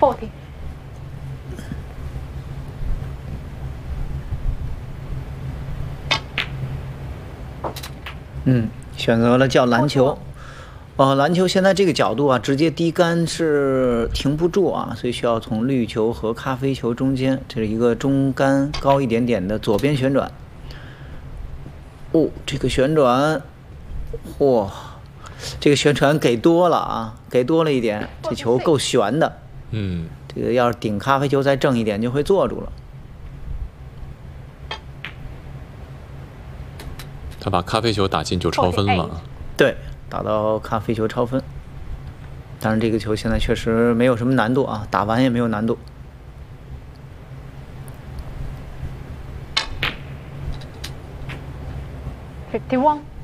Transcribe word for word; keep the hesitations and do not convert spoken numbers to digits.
forty。 嗯，选择了叫篮球。哦，篮球现在这个角度啊，直接低杆是停不住啊，所以需要从绿球和咖啡球中间，这是一个中杆高一点点的左边旋转。哦，这个旋转，嚯，这个旋转给多了啊，给多了一点，这球够悬的。 嗯， 这个要是顶咖啡球再正一点，就会坐住了。 他把咖啡球打进就超分了。 对，打到咖啡球超分。当然，这个球现在确实没有什么难度啊，打完也没有难度。 fifty-one。